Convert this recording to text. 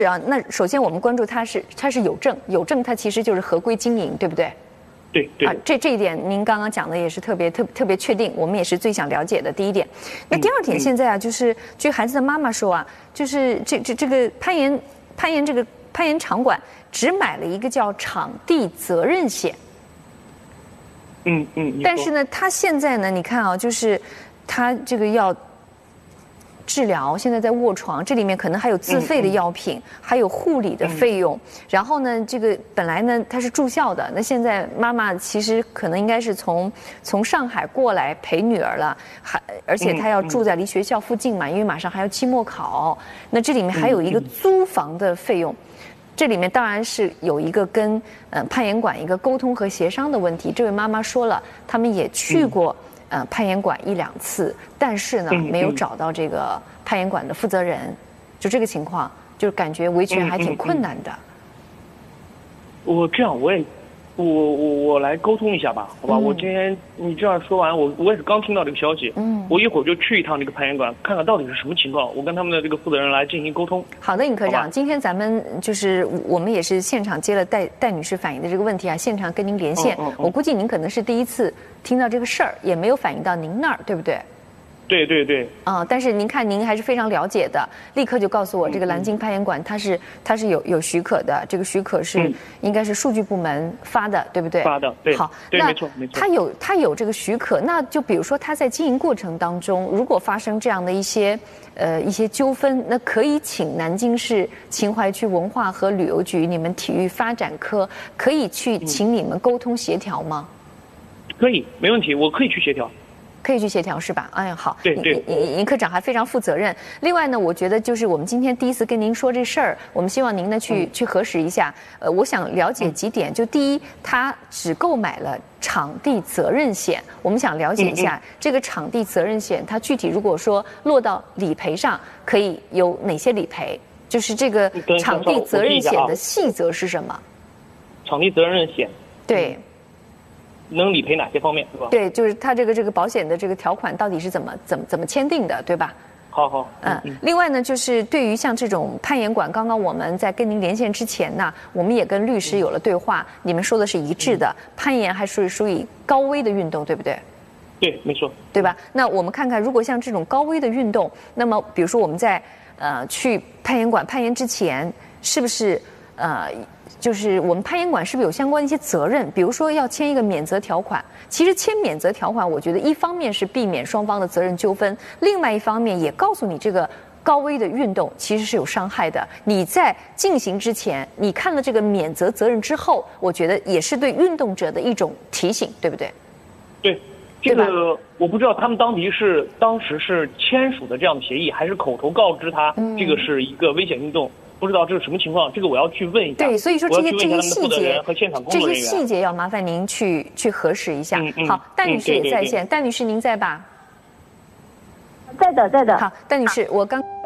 啊，那首先我们关注它是有证，有证它其实就是合规经营，对不对？ 对对啊，这一点您刚刚讲的也是特别确定，我们也是最想了解的第一点。那第二点，现在啊，就是据孩子的妈妈说啊，就是这个攀岩场馆只买了一个叫场地责任险。但是呢，他现在呢，你看啊，就是他这个要治疗，现在在卧床，这里面可能还有自费的药品，还有护理的费用。然后呢，这个本来呢他是住校的，那现在妈妈其实可能应该是从上海过来陪女儿了，而且她要住在离学校附近嘛，因为马上还要期末考。那这里面还有一个租房的费用。这里面当然是有一个跟攀岩馆一个沟通和协商的问题。这位妈妈说了，他们也去过攀岩馆1、2次，但是呢没有找到这个攀岩馆的负责人，就这个情况，就是感觉维权还挺困难的。 我来沟通一下吧，好吧？我今天你这样说完，我也是刚听到这个消息，我一会儿就去一趟这个攀岩馆，看看到底是什么情况，我跟他们的这个负责人来进行沟通。 好的，尹科长，今天咱们就是我们也是现场接了戴女士反映的这个问题啊，现场跟您连线。我估计您可能是第一次听到这个事儿，也没有反映到您那儿，对不对？ 对对对。 但是您看，您还是非常了解的，立刻就告诉我，这个蓝鲸攀岩馆它是有许可的，这个许可是应该是数据部门发的，对不对？ 发的，对。 好， 对，没错。 它有这个许可，那就比如说它在经营过程当中，如果发生这样的一些纠纷，那可以请南京市秦淮区文化和旅游局你们体育发展科可以去请你们沟通协调吗？ 可以，没问题，我可以去协调。 可以去协调是吧？哎呀，好， 对， 尹科长还非常负责任。另外呢，我觉得就是我们今天第一次跟您说这事儿，我们希望您呢去核实一下。我想了解几点，就第一，他只购买了场地责任险，我们想了解一下这个场地责任险，它具体如果说落到理赔上，可以有哪些理赔？就是这个场地责任险的细则是什么？ 场地责任险， 对。 能理赔哪些方面，是吧？ 对，就是它这个保险的这个条款到底是怎么签订的，对吧？ 好。 另外呢，就是对于像这种攀岩馆，刚刚我们在跟您连线之前呢，我们也跟律师有了对话，你们说的是一致的，攀岩还是属于高危的运动，对不对？ 对，没错， 对吧？那我们看看，如果像这种高危的运动，那么比如说我们在去攀岩馆攀岩之前，是不是就是我们攀岩馆是不是有相关的一些责任？比如说要签一个免责条款。其实签免责条款，我觉得一方面是避免双方的责任纠纷，另外一方面也告诉你这个高危的运动其实是有伤害的。你在进行之前，你看了这个免责责任之后，我觉得也是对运动者的一种提醒，对不对？ 对，这个我不知道他们当时是签署的这样的协议，还是口头告知他这个是一个危险运动。不知道这是什么情况，这个我要去问一下。 对，所以说这些细节和现场工这作人员， 些细节要麻烦您去核实一下。好，戴女士也在线，戴女士您在吧？ 在的。 好，戴女士，我刚。